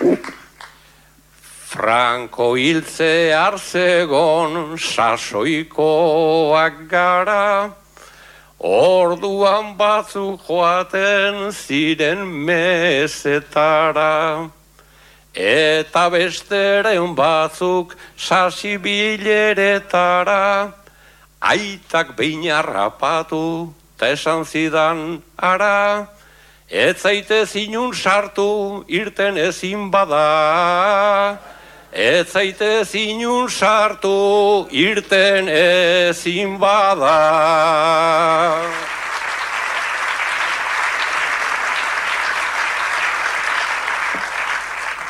Franko hiltze arzegon sasoikoak gara, orduan batzuk joaten ziren mesetara, eta besteren batzuk sasibileretara, aitak behin harrapatu, ta esan zidan ara, ez zaitez inun sartu, irten ezin bada. Ez zaitez inun sartu, irten ezin bada.